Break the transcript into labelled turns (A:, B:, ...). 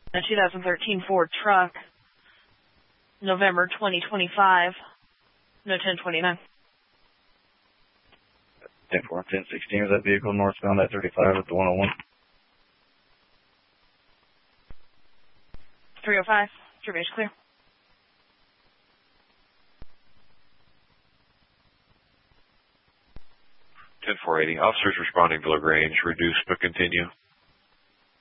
A: A 2013 Ford truck, November 2025, no 1029.
B: 10-4, 1016, is that vehicle northbound at 35 at the 101?
A: 305, your base clear.
C: 10-480, officers responding to LaGrange, reduce but continue.